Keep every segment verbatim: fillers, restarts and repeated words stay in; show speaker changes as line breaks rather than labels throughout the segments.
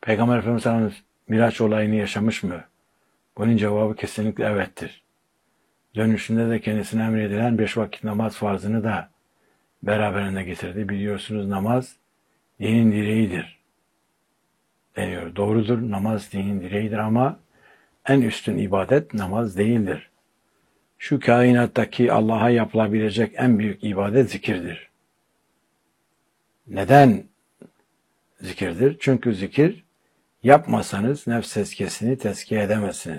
Peygamber Efendimiz sallallahu aleyhi ve sellem Miraç olayını yaşamış mı? Bunun cevabı kesinlikle evettir. Dönüşünde de kendisine emredilen beş vakit namaz farzını da beraberinde getirdi. Biliyorsunuz namaz dinin direğidir deniyor. Doğrudur, namaz dinin direğidir ama en üstün ibadet namaz değildir. Şu kainattaki Allah'a yapılabilecek en büyük ibadet zikirdir. Neden zikirdir? Çünkü zikir yapmasanız nefs tezkiyesini tezkiye edemezsiniz.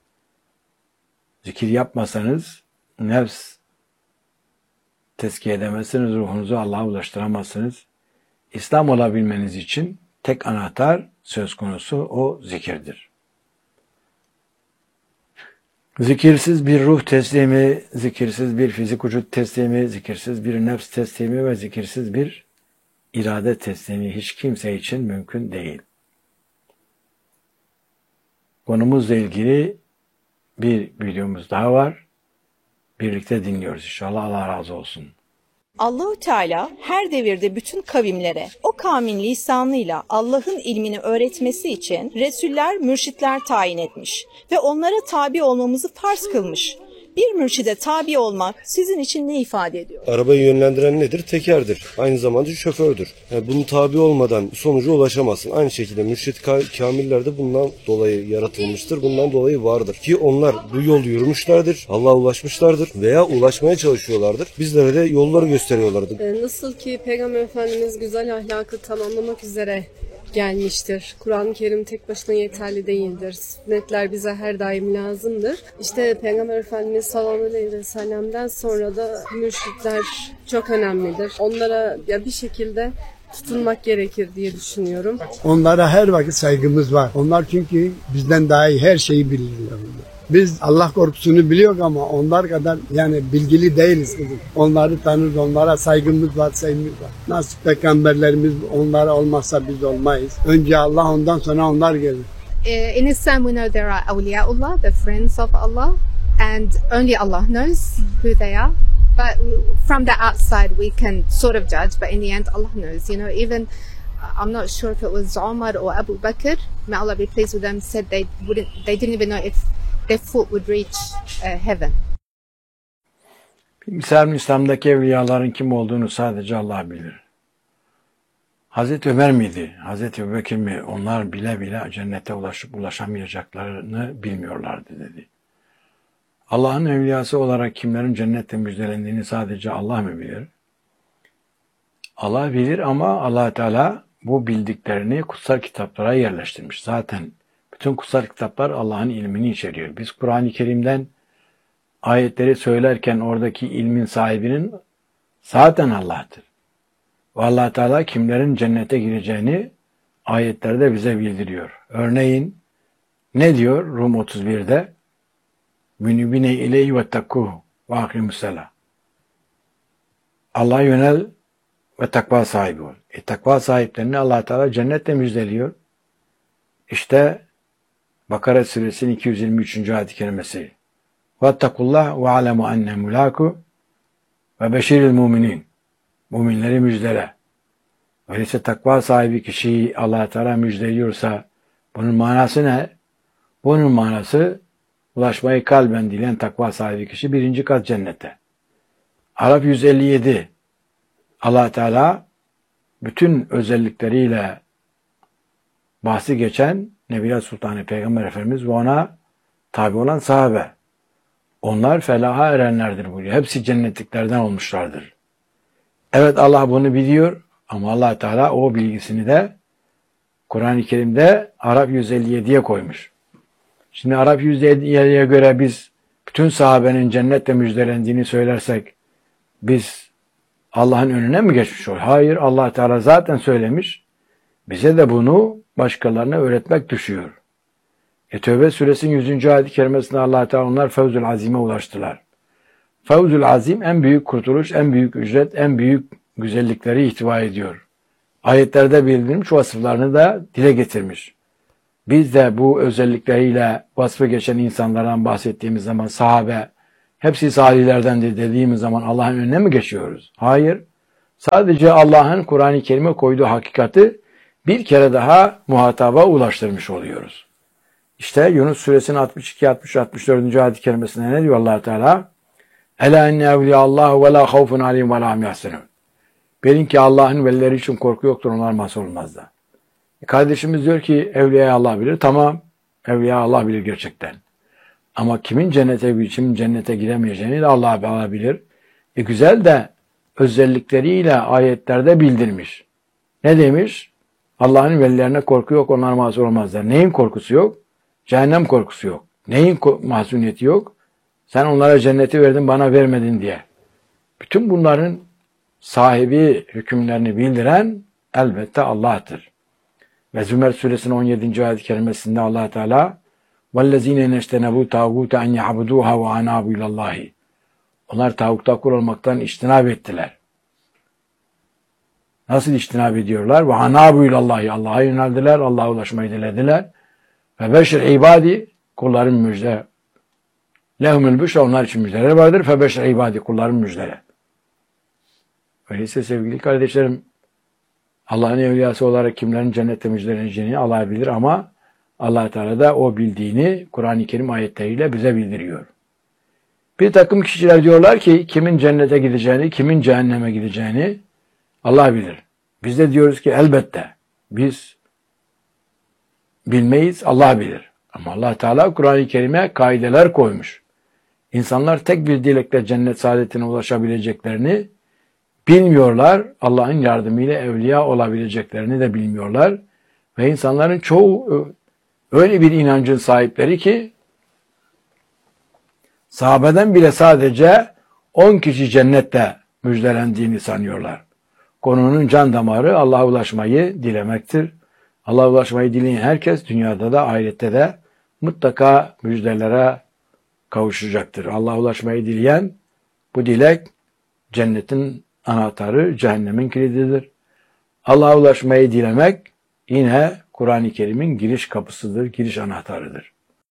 Zikir yapmasanız nefs tezkiye edemezsiniz, ruhunuzu Allah'a ulaştıramazsınız. İslam olabilmeniz için tek anahtar söz konusu o zikirdir. Zikirsiz bir ruh teslimi, zikirsiz bir fizik vücut teslimi, zikirsiz bir nefs teslimi ve zikirsiz bir irade teslimi hiç kimse için mümkün değil. Konumuzla ilgili bir videomuz daha var. Birlikte dinliyoruz inşallah. Allah razı olsun.
Allahu Teala her devirde bütün kavimlere o kavmin lisanıyla Allah'ın ilmini öğretmesi için resuller, mürşitler tayin etmiş ve onlara tabi olmamızı farz kılmış. Bir mürşide tabi olmak sizin için ne ifade ediyor?
Arabayı yönlendiren nedir? Tekerdir. Aynı zamanda şofördür. Yani bunun tabi olmadan sonuca ulaşamazsın. Aynı şekilde mürşit kamiller de bundan dolayı yaratılmıştır. Bundan dolayı vardır. Ki onlar bu yolu yürümüşlerdir. Allah'a ulaşmışlardır veya ulaşmaya çalışıyorlardır. Bizlere de yolları gösteriyorlardı.
Ee, nasıl ki Peygamber Efendimiz güzel ahlakı tamamlamak üzere gelmiştir. Kur'an-ı Kerim tek başına yeterli değildir. Sünnetler bize her daim lazımdır. İşte Peygamber Efendimiz sallallahu aleyhi ve sellem'den sonra da mürşitler çok önemlidir. Onlara ya bir şekilde tutunmak gerekir diye düşünüyorum.
Onlara her vakit saygımız var. Onlar çünkü bizden daha iyi her şeyi biliyorlar. Biz Allah korkusunu biliyoruz ama onlar kadar yani bilgili değiliz kızım. Onları tanırız, onlara saygımız var, sevgimiz var. Nasıl peygamberlerimiz onlara olmazsa biz olmayız. Önce Allah, ondan sonra onlar gelir.
In Islam we know there are awliyaullah, the friends of Allah, and only Allah knows who they are. But from the outside we can sort of judge, but in the end Allah knows. You know, even I'm not sure if it was Umar or Abu Bakr, may Allah be pleased with them, said they wouldn't, they didn't even know if their foot would reach uh, heaven.
Misal İslam'daki evliyaların kim olduğunu sadece Allah bilir. Hazreti Ömer miydi? Hazreti Ebubekir mi? Onlar bile bile cennete ulaşıp ulaşamayacaklarını bilmiyorlardı dedi. Allah'ın evliyası olarak kimlerin cennette müjdelendiğini sadece Allah mı bilir? Allah bilir ama Allah Teala bu bildiklerini kutsal kitaplara yerleştirmiş. Zaten bütün kutsal kitaplar Allah'ın ilmini içeriyor. Biz Kur'an-ı Kerim'den ayetleri söylerken oradaki ilmin sahibinin zaten Allah'tır. Ve Allah Teala kimlerin cennete gireceğini ayetlerde bize bildiriyor. Örneğin ne diyor Rum otuz bir'de? Münibine ileyhi ve takkuhu ve akimussalâh. Allah'a yönel ve takva sahibi ol. E, takva sahiplerini Allah Teala cennetle müjdeliyor. İşte Bakara suresinin iki yüz yirmi üçüncü ayet-i kerimesi. Vettakullah ve alemu enne mulaku ve beşiril muminin. Müminleri müjdele. Öyleyse takva sahibi kişiyi Allah Teala müjdeliyorsa bunun manası ne? Bunun manası ulaşmayı kalben dileyen takva sahibi kişi birinci kat cennete. Araf yüz elli yedi. Allah Teala bütün özellikleriyle bahsi geçen Nebiler Sultanı Peygamber Efendimiz ve ona tabi olan sahabe. Onlar felaha erenlerdir buyuruyor. Hepsi cennetliklerden olmuşlardır. Evet Allah bunu biliyor ama Allah Teala o bilgisini de Kur'an-ı Kerim'de Araf yüz elli yediye koymuş. Şimdi Araf yüz elli yediye göre biz bütün sahabenin cennetle müjdelendiğini söylersek biz Allah'ın önüne mi geçmiş olur? Hayır, Allah Teala zaten söylemiş. Bize de bunu başkalarına öğretmek düşüyor. E Tevbe suresinin yüzüncü ayet-i kerimesinde Allah Teala onlar fevzül azime ulaştılar. Fevzül azim en büyük kurtuluş, en büyük ücret, en büyük güzellikleri ihtiva ediyor. Ayetlerde bildirilmiş vasıflarını da dile getirmiş. Biz de bu özellikleriyle vasfı geçen insanlardan bahsettiğimiz zaman sahabe, hepsi salihlerdendir dediğimiz zaman Allah'ın önüne mi geçiyoruz? Hayır. Sadece Allah'ın Kur'an-ı Kerim'e koyduğu hakikati bir kere daha muhataba ulaştırmış oluyoruz. İşte Yunus suresinin altmış iki, altmış, altmış dördüncü ayet-i kerimesinde ne diyor Allah Teala? Ela inne evliyallahu ve la havfun aleyhim ve la hum yahzunun. Bilin ki Allah'ın velileri için korku yoktur, onlar mahzun olmazlar. E kardeşimiz diyor ki evliya Allah bilir. Tamam, evliya Allah bilir gerçekten. Ama kimin cennete, kimin cennete giremeyeceğini de Allah, Allah bilir. E güzel de özellikleriyle ayetlerde bildirmiş. Ne demiş? Allah'ın velilerine korku yok, onlar mahzun olmazlar. Neyin korkusu yok? Cehennem korkusu yok. Neyin mahzuniyeti yok? Sen onlara cenneti verdin, bana vermedin diye. Bütün bunların sahibi hükümlerini bildiren elbette Allah'tır. Ve Zümer suresinin on yedinci ayet-i kerimesinde Allah Teala وَالَّذ۪ينَ نَشْتَنَبُوا تَاغُوتَ اَنْ يَعْبُدُوهَا وَاَنَابُوا اِلَى اللّٰهِ Onlar tağutta kul olmaktan içtinab ettiler. Nasıl içtinab ediyorlar? وَاَنَابُوا اِلَى اللّٰهِ Allah'a yöneldiler, Allah'a ulaşmayı dilediler. Ve beşir ibadi kulların müjde. Lehumul büşra onlar için müjdeler vardır. Fe beşir ibadi kulların müjdeleri. Öyleyse sevgili kardeşlerim, Allah'ın evliyası olarak kimlerin cennette müjdeleneceğini Allah bilir ama Allah Teala da o bildiğini Kur'an-ı Kerim ayetleriyle bize bildiriyor. Bir takım kişiler diyorlar ki kimin cennete gideceğini, kimin cehenneme gideceğini Allah bilir. Biz de diyoruz ki elbette biz bilmeyiz, Allah bilir. Ama Allah Teala Kur'an-ı Kerim'e kaideler koymuş. İnsanlar tek bir dilekle cennet saadetine ulaşabileceklerini bilmiyorlar. Allah'ın yardımıyla evliya olabileceklerini de bilmiyorlar. Ve insanların çoğu öyle bir inancın sahipleri ki sahabeden bile sadece on kişi cennette müjdelendiğini sanıyorlar. Konunun can damarı Allah'a ulaşmayı dilemektir. Allah'a ulaşmayı dileyen herkes dünyada da ahirette de mutlaka müjdelere kavuşacaktır. Allah'a ulaşmayı dileyen bu dilek cennetin anahtarı, cehennemin kilididir. Allah'a ulaşmayı dilemek yine Kur'an-ı Kerim'in giriş kapısıdır, giriş anahtarıdır.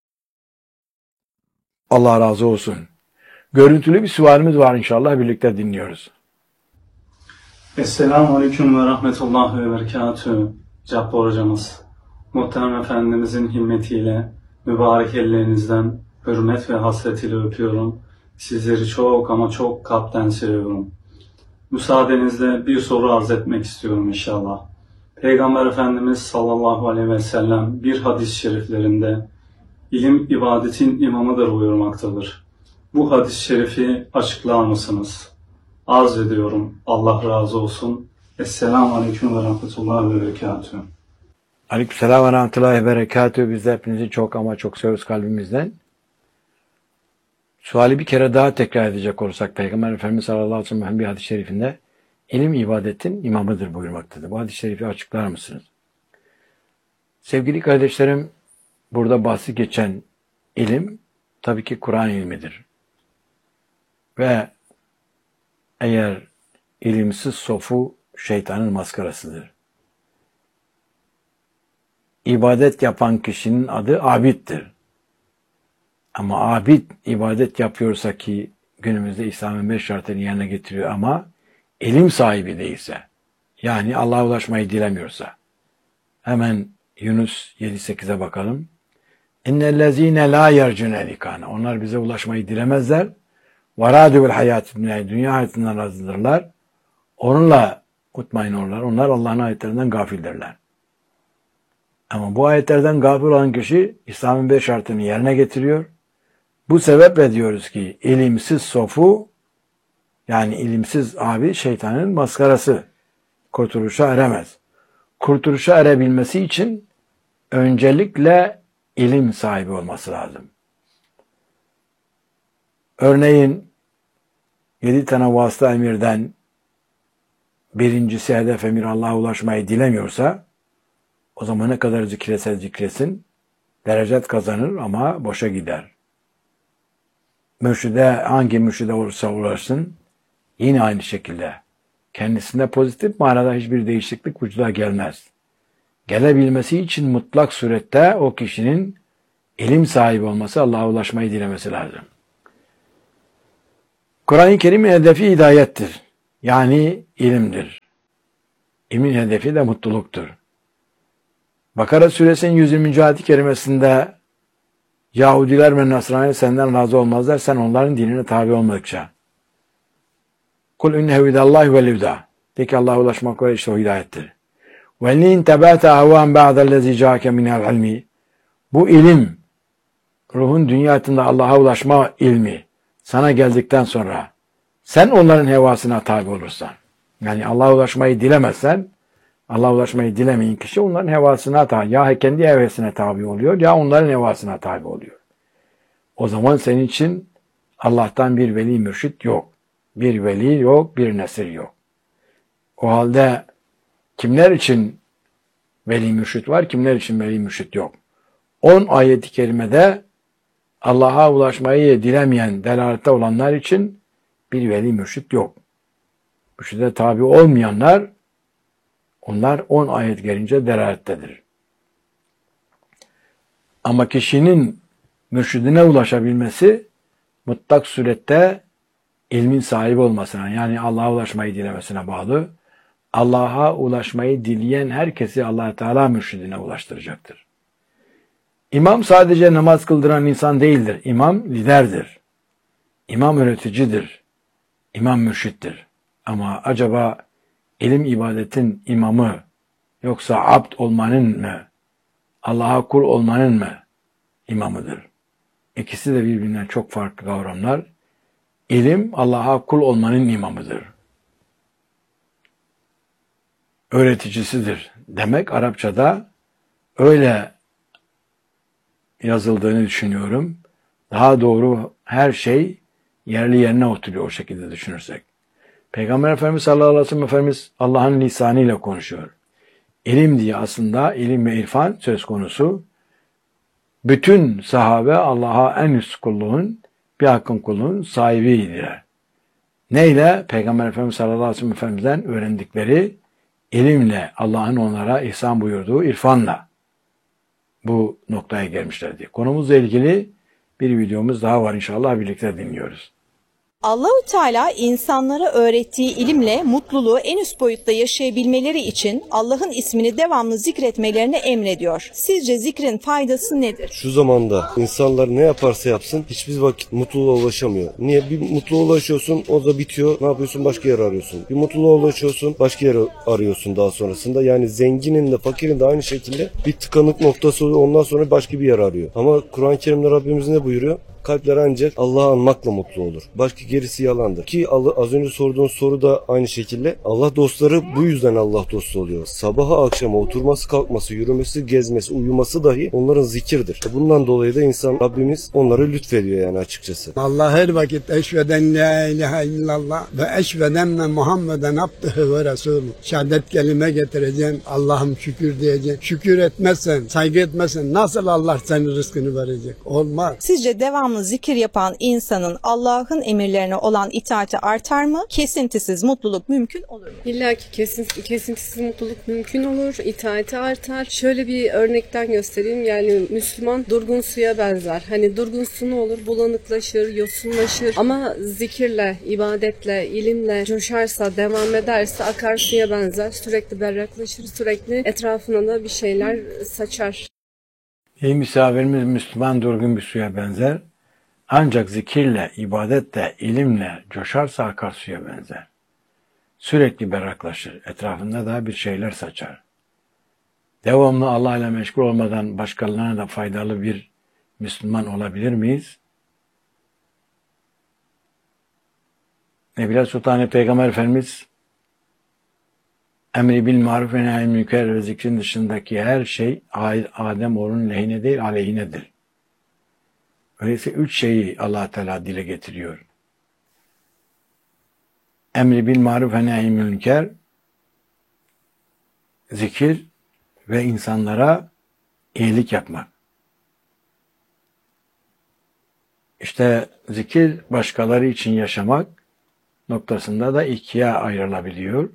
Allah razı olsun. Görüntülü bir sualimiz var inşallah birlikte dinliyoruz.
Esselamu Aleyküm ve Rahmetullahi ve Berekatühü. Cabbar hocamız, muhterem Efendimizin himmetiyle mübarek ellerinizden hürmet ve hasretiyle öpüyorum. Sizleri çok ama çok kalpten seviyorum. Müsaadenizle bir soru arz etmek istiyorum inşallah. Peygamber Efendimiz sallallahu aleyhi ve sellem bir hadis-i şeriflerinde ilim ibadetin imamıdır buyurmaktadır. Bu hadis-i şerifi açıklar mısınız? Arz ediyorum. Allah razı olsun. Esselamu Aleyküm ve Rahmetullahi ve Berekatühü.
Aleykümselam ve Rahmetullahi ve Berekatühü. Biz de hepinizi çok ama çok seviyoruz kalbimizden. Suali bir kere daha tekrar edecek olursak Peygamber Efendimiz sallallahu aleyhi ve sellem bir hadis-i şerifinde ilim ibadetin imamıdır buyurmaktadır. Bu hadis-i şerifi açıklar mısınız? Sevgili kardeşlerim, burada bahsi geçen ilim tabii ki Kur'an ilmidir. Ve eğer ilimsiz sofu şeytanın maskarasıdır. İbadet yapan kişinin adı abiddir. Ama abid ibadet yapıyorsa ki günümüzde İslam'ın beş şartını yerine getiriyor ama ilim sahibi değilse, yani Allah'a ulaşmayı dilemiyorsa, hemen Yunus yedi sekize bakalım. İnnellezîne lâ yercûne likâne. Onlar bize ulaşmayı dilemezler. وَرَادُ بِالْحَيَاتِ dünya, dünya hayatından razıdırlar. Onunla mutmain olurlar. Onlar Allah'ın ayetlerinden gafildirler. Ama bu ayetlerden gafil olan kişi İslam'ın beş şartını yerine getiriyor. Bu sebeple diyoruz ki ilimsiz sofu, yani ilimsiz abi şeytanın maskarası. Kurtuluşa eremez. Kurtuluşa erebilmesi için öncelikle ilim sahibi olması lazım. Örneğin yedi tane vasıta emirden birincisi hedef emir Allah'a ulaşmayı dilemiyorsa o zaman ne kadar zikrese zikresin derecet kazanır ama boşa gider. Mürşide hangi mürşide olursa ulaşsın yine aynı şekilde kendisinde pozitif manada hiçbir değişiklik vücuda gelmez. Gelebilmesi için mutlak surette o kişinin ilim sahibi olması, Allah'a ulaşmayı dilemesi lazım. Kur'an-ı Kerim'in hedefi hidayettir. Yani ilimdir. İlmin hedefi de mutluluktur. Bakara suresinin yüz yirminci ayet-i kerimesinde Yahudiler ve Nasrani senden razı olmazlar sen onların dinine tabi olmadıkça. Kul inne hudallahi vel huda. De ki Allah'a ulaşmak ve işte o hidayettir. Ve lin tebate ahvan ba'dellezi ca'ake minel ilmi. Bu ilim, ruhun dünyasında Allah'a ulaşma ilmi sana geldikten sonra sen onların hevasına tabi olursan, yani Allah'a ulaşmayı dilemezsen, Allah'a ulaşmayı dilemeyen kişi onların hevasına tabi, ya kendi hevesine tabi oluyor ya onların hevasına tabi oluyor. O zaman senin için Allah'tan bir veli mürşit yok. Bir veli yok, bir nesir yok. O halde kimler için veli mürşit var, kimler için veli mürşit yok? on ayet-i kerimede Allah'a ulaşmayı dilemeyen, delalette olanlar için bir veli mürşit yok. Mürşide tabi olmayanlar, onlar on ayet gelince delalettedir. Ama kişinin mürşidine ulaşabilmesi mutlak surette ilmin sahibi olmasına, yani Allah'a ulaşmayı dilemesine bağlı. Allah'a ulaşmayı dileyen herkesi Allah Teala mürşidine ulaştıracaktır. İmam sadece namaz kıldıran insan değildir. İmam liderdir. İmam öğreticidir. İmam mürşittir. Ama acaba ilim ibadetin imamı yoksa abd olmanın mı, Allah'a kul olmanın mı imamıdır? İkisi de birbirinden çok farklı kavramlar. İlim Allah'a kul olmanın imamıdır. Öğreticisidir demek Arapçada öyle yazıldığını düşünüyorum. Daha doğru her şey yerli yerine oturuyor o şekilde düşünürsek. Peygamber Efendimiz sallallahu aleyhi ve sellem Efendimiz Allah'ın lisanıyla konuşuyor. İlim diye aslında ilim ve irfan söz konusu. Bütün sahabe Allah'a en üst kulluğun, bir hakkın kulluğun sahibiydiler. Neyle? Peygamber Efendimiz sallallahu aleyhi ve sellem Efendimiz'den öğrendikleri ilimle, Allah'ın onlara ihsan buyurduğu irfanla bu noktaya gelmişlerdi. Konumuzla ilgili bir videomuz daha var, inşallah birlikte dinliyoruz.
Allahü Teala insanlara öğrettiği ilimle mutluluğu en üst boyutta yaşayabilmeleri için Allah'ın ismini devamlı zikretmelerini emrediyor. Sizce zikrin faydası nedir?
Şu zamanda insanlar ne yaparsa yapsın hiçbir vakit mutluluğa ulaşamıyor. Niye? Bir mutluluğa ulaşıyorsun, o da bitiyor. Ne yapıyorsun? Başka yer arıyorsun. Bir mutluluğa ulaşıyorsun, başka yer arıyorsun daha sonrasında. Yani zenginin de fakirin de aynı şekilde bir tıkanık noktası oluyor. Ondan sonra başka bir yer arıyor. Ama Kur'an-ı Kerim'de Rabbimiz ne buyuruyor? Kalpler ancak Allah'ı anmakla mutlu olur. Başka gerisi yalandır. Ki az önce sorduğun soru da aynı şekilde. Allah dostları bu yüzden Allah dostu oluyor. Sabaha akşama oturması, kalkması, yürümesi, gezmesi, uyuması dahi onların zikirdir. Bundan dolayı da insan Rabbimiz onları lütfediyor yani açıkçası.
Allah her vakit eşveden la ilahe illallah ve eşveden Muhammeden abdühü ve resulü. Şehadet kelime getireceğim. Allah'ım şükür diyecek. Şükür etmezsen, saygı etmezsen nasıl Allah senin rızkını verecek? Olmaz.
Sizce devamlı zikir yapan insanın Allah'ın emirlerine olan itaati artar mı? Kesintisiz mutluluk mümkün olur mu?
İlla ki kesin, kesintisiz mutluluk mümkün olur, itaati artar. Şöyle bir örnekten göstereyim. Yani Müslüman durgun suya benzer. Hani durgun su ne olur? Bulanıklaşır, yosunlaşır. Ama zikirle, ibadetle, ilimle coşarsa, devam ederse akarsuya benzer. Sürekli berraklaşır, sürekli etrafına da bir şeyler saçar.
Ey misafirimiz, Müslüman durgun bir suya benzer. Ancak zikirle, ibadetle, ilimle coşarsa akarsuya benzer. Sürekli berraklaşır, etrafında da bir şeyler saçar. Devamlı Allah ile meşgul olmadan başkalarına da faydalı bir Müslüman olabilir miyiz? Nebile Sultanı Peygamber Efendimiz emri bil maruf ve nehy münker ve zikrin dışındaki her şey Ademoğlunun lehine değil aleyhinedir. Öyleyse üç şeyi Allah Teala dile getiriyor. Emri bil maruf ve nehy münker, zikir ve insanlara iyilik yapmak. İşte zikir başkaları için yaşamak noktasında da ikiye ayrılabiliyor.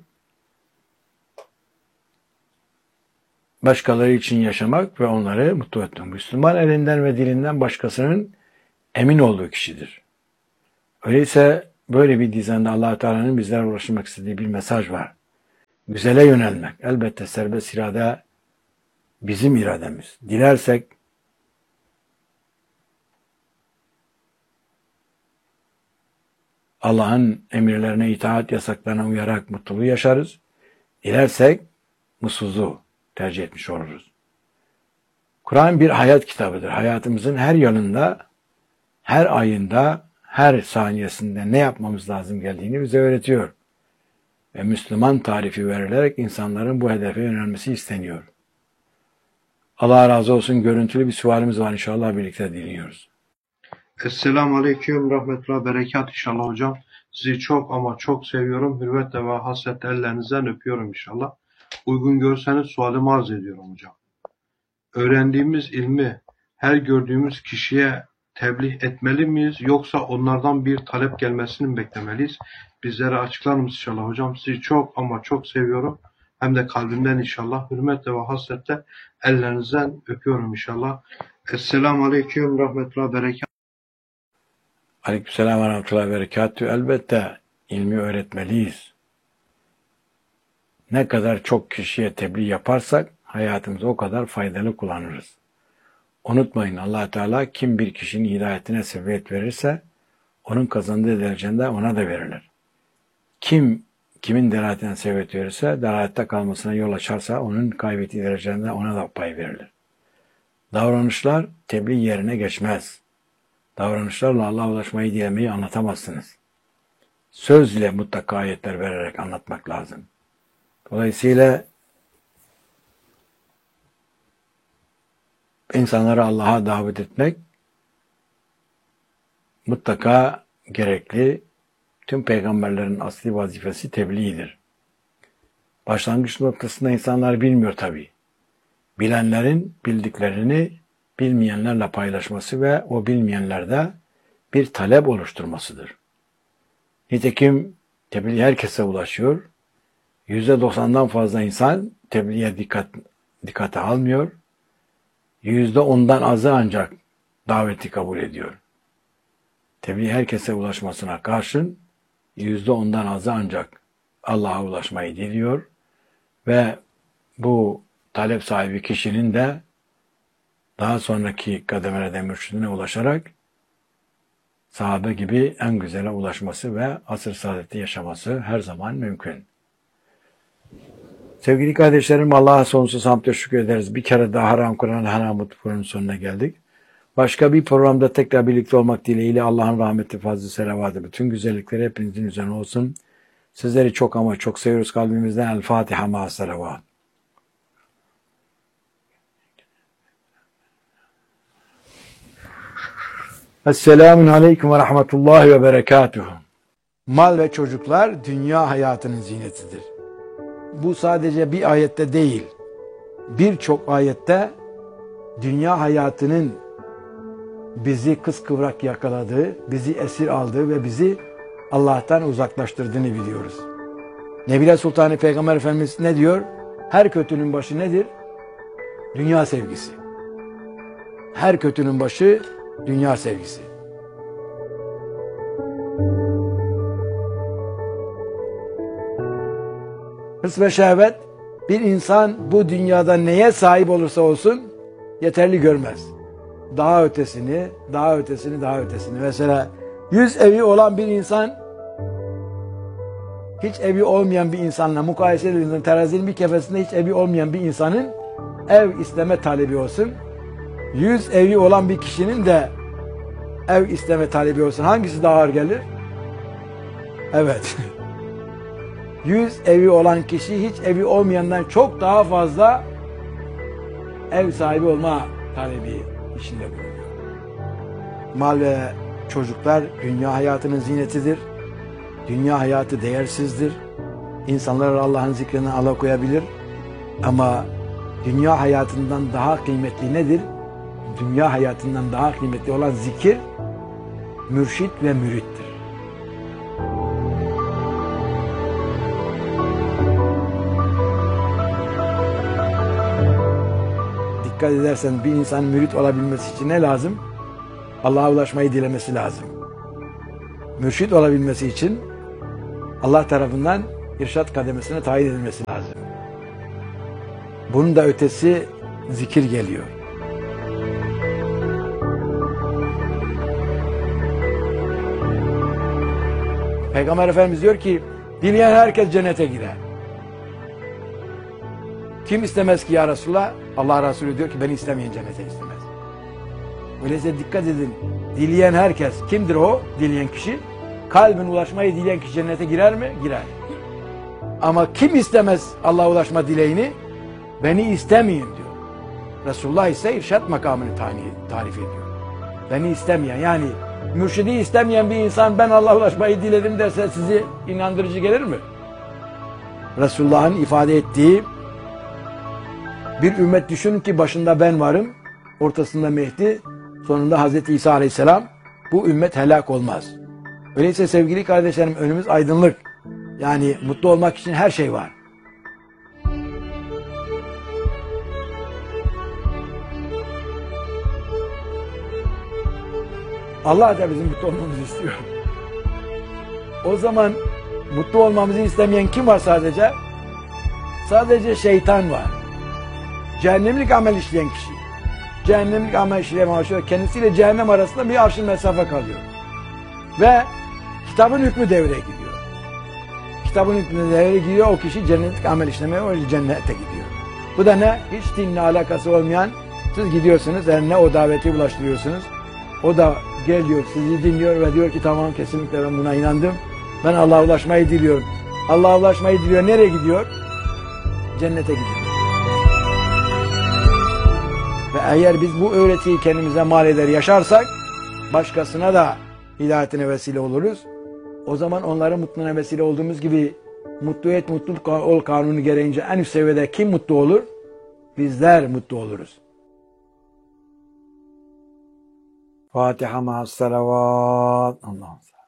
Başkaları için yaşamak ve onları mutlu etmek. Müslüman elinden ve dilinden başkasının emin olduğu kişidir. Öyleyse böyle bir dizende Allah Teala'nın bizlere ulaştırmak istediği bir mesaj var. Güzele yönelmek. Elbette serbest irade bizim irademiz. Dilersek Allah'ın emirlerine itaat, yasaklarına uyarak mutluluğu yaşarız. Dilersek mutsuzluğu tercih etmiş oluruz. Kur'an bir hayat kitabıdır. Hayatımızın her yanında, her ayında, her saniyesinde ne yapmamız lazım geldiğini bize öğretiyor. Ve Müslüman tarifi verilerek insanların bu hedefe yönelmesi isteniyor. Allah razı olsun. Görüntülü bir sualimiz var. İnşallah birlikte dinliyoruz.
Esselamu Aleyküm Rahmetullah Berekat inşallah hocam. Sizi çok ama çok seviyorum. Hürmetle ve hasretle ellerinizden öpüyorum inşallah. Uygun görseniz sualimi arz ediyorum hocam. Öğrendiğimiz ilmi her gördüğümüz kişiye tebliğ etmeli miyiz? Yoksa onlardan bir talep gelmesini mi beklemeliyiz? Bizlere açıklar mısınız inşallah hocam? Sizi çok ama çok seviyorum. Hem de kalbimden inşallah. Hürmetle ve hasretle ellerinizden öpüyorum inşallah. Esselamu Aleyküm Rahmetullah Berekat.
Aleykümselam ve rahmetullahi ve berekatühü. Elbette ilmi öğretmeliyiz. Ne kadar çok kişiye tebliğ yaparsak hayatımızı o kadar faydalı kullanırız. Unutmayın, Allah Teala kim bir kişinin hidayetine sebebiyet verirse onun kazandığı derecede ona da verilir. Kim kimin delaletine sebebiyet verirse, delalette kalmasına yol açarsa onun kaybettiği derecede ona da pay verilir. Davranışlar tebliğ yerine geçmez. Davranışlarla Allah'a ulaşmayı dilemeyi anlatamazsınız. Söz ile mutlaka ayetler vererek anlatmak lazım. Dolayısıyla insanları Allah'a davet etmek mutlaka gerekli. Tüm peygamberlerin asli vazifesi tebliğdir. Başlangıç noktasında insanlar bilmiyor tabii. Bilenlerin bildiklerini bilmeyenlerle paylaşması ve o bilmeyenlerde bir talep oluşturmasıdır. Nitekim tebliğ herkese ulaşıyor. yüzde doksandan fazla insan tebliğe dikkat, dikkate almıyor. yüzde ondan azı ancak daveti kabul ediyor. Tebliğ herkese ulaşmasına karşın yüzde ondan azı ancak Allah'a ulaşmayı diliyor ve bu talep sahibi kişinin de daha sonraki kademelerde mürşidine ulaşarak sahabe gibi en güzele ulaşması ve asr-ı saadeti yaşaması her zaman mümkün. Sevgili kardeşlerim, Allah'a sonsuz hamd ve şükür ederiz. Bir kere daha Haram Kur'an Haram Mutlu'nun sonuna geldik. Başka bir programda tekrar birlikte olmak dileğiyle Allah'ın rahmeti, fazlı, selavatı, bütün güzellikleri hepinizin üzerine olsun. Sizleri çok ama çok seviyoruz kalbimizden. El Fatiha ma selavat. Esselamun Aleyküm ve Rahmetullahi ve Berekatuhu. Mal ve çocuklar dünya hayatının zinetidir. Bu sadece bir ayette değil, birçok ayette dünya hayatının bizi kıskıvrak yakaladığı, bizi esir aldığı ve bizi Allah'tan uzaklaştırdığını biliyoruz. Nebile Sultanı Peygamber Efendimiz ne diyor? Her kötünün başı nedir? Dünya sevgisi. Her kötünün başı dünya sevgisi. Hırs ve şehvet bir insan bu dünyada neye sahip olursa olsun yeterli görmez. Daha ötesini, daha ötesini, daha ötesini. Mesela yüz evi olan bir insan hiç evi olmayan bir insanla mukayese edildiğinde terazinin bir kefesinde hiç evi olmayan bir insanın ev isteme talebi olsun. Yüz evi olan bir kişinin de ev isteme talebi olsun. Hangisi daha ağır gelir? Evet. Yüz evi olan kişi hiç evi olmayandan çok daha fazla ev sahibi olma talebi içinde bulunuyor. Mal ve çocuklar dünya hayatının zinetidir. Dünya hayatı değersizdir. İnsanları Allah'ın zikrinden alıkoyabilir. Ama dünya hayatından daha kıymetli nedir? Dünya hayatından daha kıymetli olan zikir, mürşit ve mürittir. Dikkat edersen bir insan mürit olabilmesi için ne lazım? Allah'a ulaşmayı dilemesi lazım. Mürşit olabilmesi için Allah tarafından irşat kademesine tayin edilmesi lazım. Bunun da ötesi zikir geliyor. Peygamber Efendimiz diyor ki, dileyen herkes cennete girer. Kim istemez ki ya Resulullah? Allah Resulü diyor ki, beni istemeyen cennete istemez. Öyleyse dikkat edin, dileyen herkes, kimdir o dileyen kişi? Kalbin ulaşmayı dileyen kişi cennete girer mi? Girer. Ama kim istemez Allah'a ulaşma dileğini? Beni istemeyin diyor. Resulullah ise irşat makamını tarif ediyor. Beni istemeyen, yani mürşidi istemeyen bir insan ben Allah'a ulaşmayı diledim derse sizi inandırıcı gelir mi? Resulullah'ın ifade ettiği bir ümmet düşünün ki başında ben varım, ortasında Mehdi, sonunda Hazreti İsa Aleyhisselam, bu ümmet helak olmaz. Öyleyse sevgili kardeşlerim, önümüz aydınlık. Yani mutlu olmak için her şey var. Allah da bizim mutlu olmamızı istiyor. O zaman mutlu olmamızı istemeyen kim var sadece? Sadece şeytan var. Cehennemlik amel işleyen kişi. Cehennemlik amel işleyen başlıyor. Kendisiyle cehennem arasında bir arşın mesafe kalıyor. Ve kitabın hükmü devreye gidiyor. Kitabın hükmü devreye gidiyor. O kişi cennetlik amel işlemeye, o cennete gidiyor. Bu da ne? Hiç dinle alakası olmayan, siz gidiyorsunuz, eline o daveti ulaştırıyorsunuz. O da geliyor, sizi dinliyor ve diyor ki tamam, kesinlikle ben buna inandım. Ben Allah'a ulaşmayı diliyorum. Allah'a ulaşmayı diliyor. Nereye gidiyor? Cennete gidiyor. Ve eğer biz bu öğretiyi kendimize mal eder yaşarsak, başkasına da hidayetine vesile oluruz. O zaman onların mutluluğuna vesile olduğumuz gibi mutlu et, mutluluk ol kanunu gereğince en üst seviyede kim mutlu olur? Bizler mutlu oluruz. Fatiha ma'as salavat. Allah'ım.